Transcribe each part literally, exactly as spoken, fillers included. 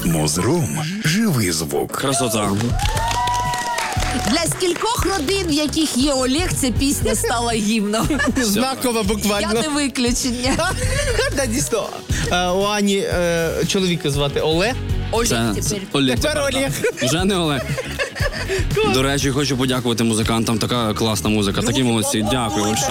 Мозрум – живий звук. Красота. Для скількох родин, в яких є Олег, ця пісня стала гімном. Знакова буквально. Я не виключення. Да, дійсно. Е, У Ані е, чоловіка звати Олег. Олег Це, тепер. це Олег. Тепер тепер, Олег. да. Вже не Олег. До речі, хочу подякувати музикантам. Така класна музика. Такі молодці. Дякую. Вообще.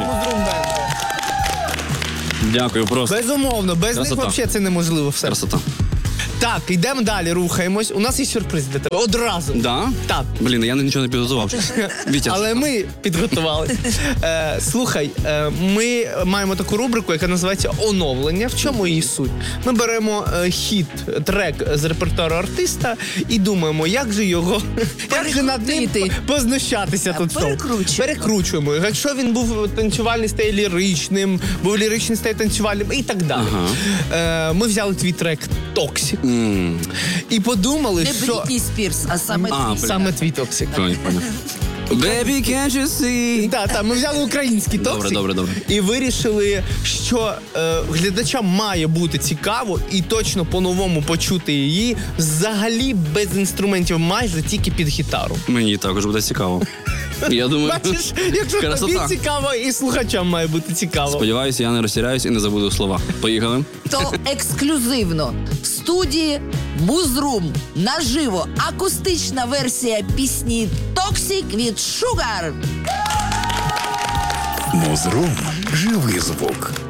Дякую просто. Безумовно, без Красота. них взагалі це неможливо все. Красота. Так, йдемо далі, рухаємось. У нас є сюрприз для тебе. Одразу. Да? Так. Блін, я нічого не підготував. Вітя. Але ми підготували. Е, слухай, е, ми маємо таку рубрику, яка називається «Оновлення». В чому її суть? Ми беремо е, хіт, трек з репертуару артиста і думаємо, як же його, як же над ним Перекрутити. познущатися тут. в тому. Перекручуємо. Перекручуємо. Якщо він був танцювальний, стає ліричним, був ліричний, стає танцювальним і так далі. Ага. Е, ми взяли твій трек «Токсик» М. і подумали, Не що Брітні Спірс, а саме А, твій. бля. саме твій «Токсик». Понял, понял. Baby, can't you see? Так, так, ми взяли український Добре, «Токсик» добре, добре. і вирішили, що е, глядачам має бути цікаво і точно по-новому почути її взагалі без інструментів, майже тільки під гітару. Мені також буде цікаво. Я думаю, Бачиш, якщо тобі красота. цікаво, і слухачам має бути цікаво. Сподіваюся, я не розтіряюсь і не забуду слова. Поїхали. То ексклюзивно в студії Музрум наживо акустична версія пісні «Токсик» від Шугар. Мозрум – живий звук.